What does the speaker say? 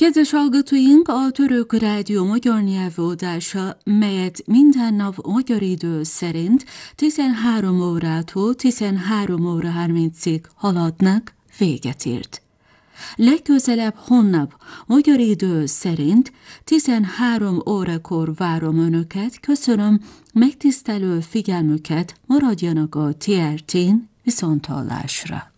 Kedves hallgatóink, a Török Rádió magyar nyelvű adása, melyet minden nap magyar idő szerint 13 órától 13 óra 30-ig haladnak, véget ért. Legközelebb holnap magyar idő szerint 13 órakor várom Önöket, köszönöm megtisztelő figyelmüket, maradjanak a TRT-n, viszonthallásra.